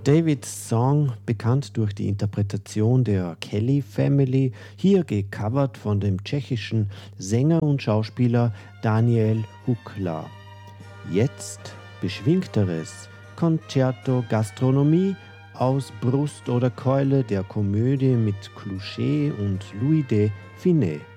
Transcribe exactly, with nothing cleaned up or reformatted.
Davids Song, bekannt durch die Interpretation der Kelly Family, hier gecovert von dem tschechischen Sänger und Schauspieler Daniel Hukla. Jetzt beschwingteres Concerto Gastronomie aus Brust oder Keule der Komödie mit Clouset und Louis de Funès.